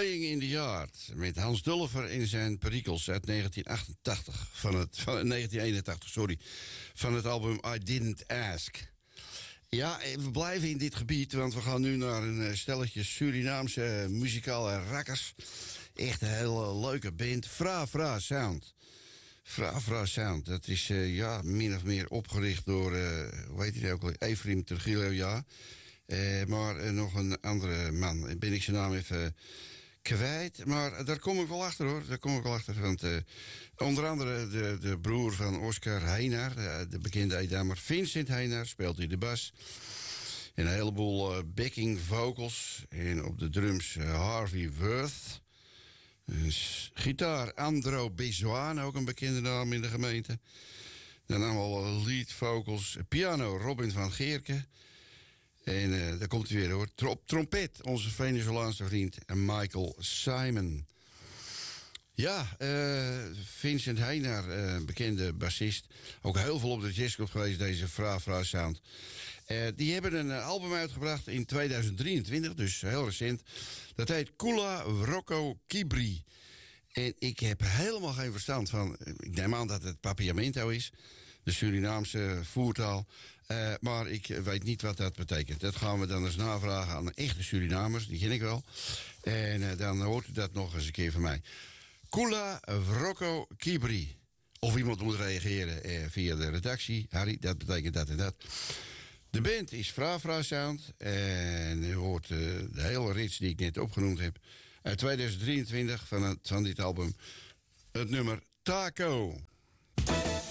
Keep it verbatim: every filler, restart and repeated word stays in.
Playing in the Yard met Hans Dulfer in zijn Perikels uit negentien achtentachtig. Van het, van negentien eenentachtig, sorry. Van het album I Didn't Ask. Ja, we blijven in dit gebied, want we gaan nu naar een stelletje Surinaamse muzikale rakkers. Echt een hele leuke band. Fra Fra Sound. Fra Fra Sound, dat is uh, ja, min of meer opgericht door, uh, hoe heet hij ook al, Efrim Trujillo, ja. Uh, maar uh, nog een andere man. Ben ik zijn naam even uh, kwijt. Maar daar kom ik wel achter, hoor. Daar kom ik wel achter. Want uh, onder andere de, de broer van Oscar Heinaar, uh, de bekende Edammer Vincent Heinaar, speelt hij de bas. En een heleboel uh, backing vocals. En op de drums uh, Harvey Worth. Dus, gitaar Andro Bezoan, ook een bekende naam in de gemeente. Dan allemaal lead vocals. Piano Robin van Geerke. En uh, daar komt hij weer, hoor. Op trompet, onze Venezolaanse vriend Michael Simon. Ja, uh, Vincent Heinaar, uh, bekende bassist. Ook heel veel op de jazzclub geweest, deze Fra Fra Sound. Uh, die hebben een uh, album uitgebracht in tweeduizend drieëntwintig, dus heel recent. Dat heet Kula Rocco Kibri. En ik heb helemaal geen verstand van... Ik neem aan dat het Papiamento is, de Surinaamse voertaal. Uh, maar ik weet niet wat dat betekent. Dat gaan we dan eens navragen aan echte Surinamers, die ken ik wel. En uh, dan hoort u dat nog eens een keer van mij. Kula Rocco Kibri. Of iemand moet reageren uh, via de redactie. Harry, dat betekent dat en dat. De band is Fra Fra Sound. En u hoort uh, de hele rits die ik net opgenoemd heb. Uit tweeduizend drieëntwintig van, het, van dit album. Het nummer Taco.